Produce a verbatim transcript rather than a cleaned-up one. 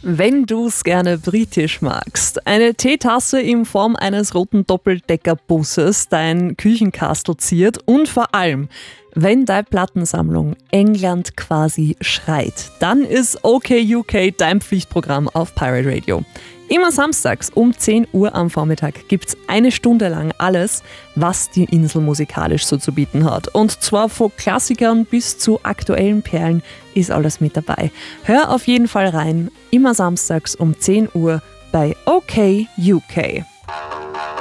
Wenn du's gerne britisch magst, eine Teetasse in Form eines roten Doppeldeckerbusses dein Küchenkastel ziert und vor allem, wenn deine Plattensammlung England quasi schreit, dann ist OK U K dein Pflichtprogramm auf Pirate Radio. Immer samstags um zehn Uhr am Vormittag gibt's eine Stunde lang alles, was die Insel musikalisch so zu bieten hat. Und zwar von Klassikern bis zu aktuellen Perlen ist alles mit dabei. Hör auf jeden Fall rein, immer samstags um zehn Uhr bei OK U K.